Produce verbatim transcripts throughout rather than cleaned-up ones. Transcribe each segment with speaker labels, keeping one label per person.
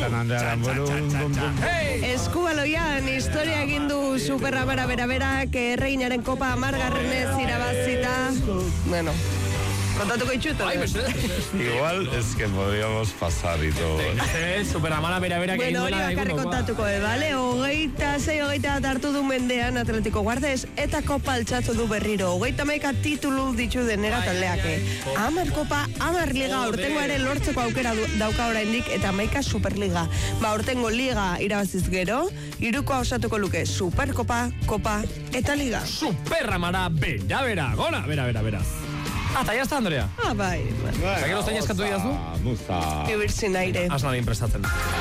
Speaker 1: Esku baloian, historia egin du superra bera bera bera, que erreinaren kopa amargarrenez irabazita. Bueno, kontatuko itxuto.
Speaker 2: Igual es que podríamos pasar y todo.
Speaker 3: Superamara bera bera.
Speaker 1: Bueno, hori bakarri kontatuko, eh, bale? Hogeita zei, hogeita hartu du mendean Atletico Guardes, eta kopa altxatu du berriro. Hogeita maika titulu ditu denera taldeake. Amar kopa, amar liga, ortengo ere lortzeko aukera dauka oraindik, eta maika superliga. Ba, ortengo liga irabaziz gero, irukoa osatuko luke superkopa, kopa, eta liga.
Speaker 3: Superamara bera bera, gona, bera bera bera. Ah, eta jazta, Andrea?
Speaker 1: Ah, bai.
Speaker 3: Eta gero zein eskatu didazu?
Speaker 2: Musa.
Speaker 1: Ibiltzin aire.
Speaker 3: Has nadien prestatzen.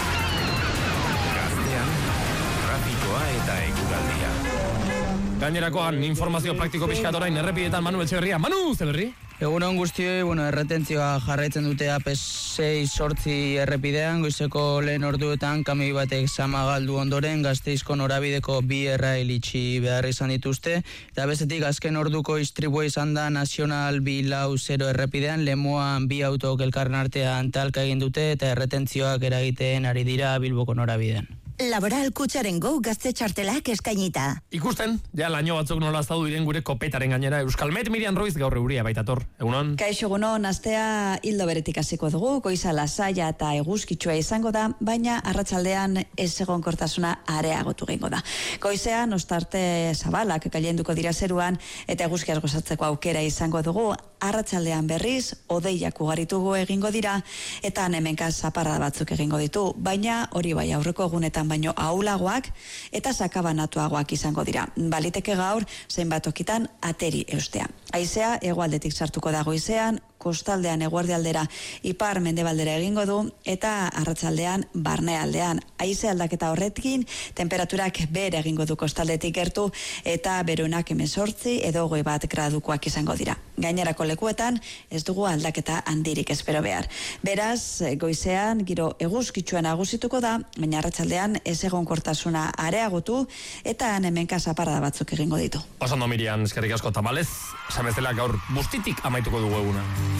Speaker 4: Gaztean, trafikoa eta eguraldia.
Speaker 3: Gainerakoan, informazio praktiko pixkat orain errepidetan Manu Etxeberria. Manu, ze berri?
Speaker 5: Egunon guztioi, bueno, erretentzioa jarraitzen dute A P sei sortzi errepidean, goizeko lehen orduetan kamioi batek sama galdu ondoren Gasteizko norabideko bi errail itxi behar izan dituzte, eta bezetik azken orduko istribua izan da Nazional bi lau zero errepidean, Lemoan bi autok elkarren artean talka egin dute eta erretentzioak eragiten ari dira Bilboko norabidean.
Speaker 6: Laboral Kutxaren Go gazte txartelak eskainita.
Speaker 3: Ikusten, ja laino batzuk nola aztadu diren gure kopetaren gainera. Euskalmet Miriam Ruiz gaur euria baitator. Egunon?
Speaker 7: Kaixo egunon, astea hildo beretik hasiko dugu, goiza lasaia eta eguzkitsua izango da, baina arratsaldean ez egonkortasuna areagotu egingo da. Goizean, ostarte zabalak gailenduko dira zeruan eta eguzkiaz gozatzeko aukera izango dugu, arratsaldean berriz, hodeiak ugaritugu egingo dira, eta hemenka zaparrada batzuk egingo ditu, baina hori bai aurreko egunetan baino ahulagoak eta sakabanatuagoak izango dira. Baliteke gaur, zenbat tokitan ateri eustea. Haizea, hegoaldetik sartuko da goizean, kostaldean eguerdialdera ipar mendebaldera egingo du, eta arratsaldean barnealdean. Haize aldaketa horrekin, temperaturak bere egingo du kostaldetik gertu, eta berunak hemezortzi edo hogei bat gradukoak izango dira. Gainerako lekuetan, ez dugu aldaketa handirik espero behar. Beraz, goizean, giro eguzkitsua nagusituko da, baina arratsaldean ez egonkortasuna areagotu, eta hemenka zaparrada batzuk egingo ditu.
Speaker 3: Osando Miriam, eskerrik asko tamalez, samezela gaur bustitik amaituko dugu eguna.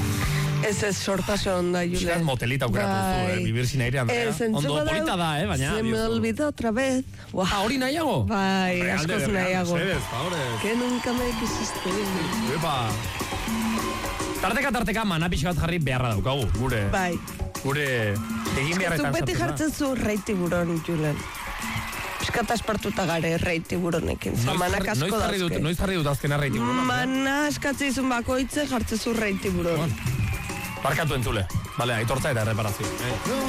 Speaker 1: Ez ez sortasun da, Julen.
Speaker 3: Xeraz motelita aukeratu zu, eh, vivir sin aire, Andrea. Ondo polita da, eh, baina.
Speaker 1: Se me olvidó otra vez.
Speaker 3: Ah, hori nahiago?
Speaker 1: Bai, askoz nahiago. Que nunca me quisiste.
Speaker 3: Epa. Tarteka, tarteka, manapix bat jarri beharra daukagu, gure.
Speaker 1: Bai.
Speaker 3: Gure egin beharretan
Speaker 1: sartu. Beti jartzen zu rei tiburon, Julen. Piskat aspartuta gare rei tiburonekin. Zamanak asko dazke.
Speaker 3: Noiz jarri dut azkena rei tiburon?
Speaker 1: Mana askatze izun bakoitze jartzen zu rei tiburon.
Speaker 3: Barkatu entzule. Bale, aitortza eta erreparazio.